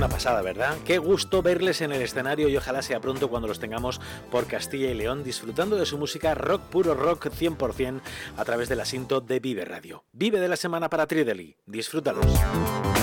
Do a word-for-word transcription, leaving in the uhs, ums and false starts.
una pasada, ¿verdad? Qué gusto verles en el escenario y ojalá sea pronto cuando los tengamos por Castilla y León disfrutando de su música rock, puro rock cien por ciento a través del asinto de Vive Radio. Vive de la semana para Trideli. Disfrútalos.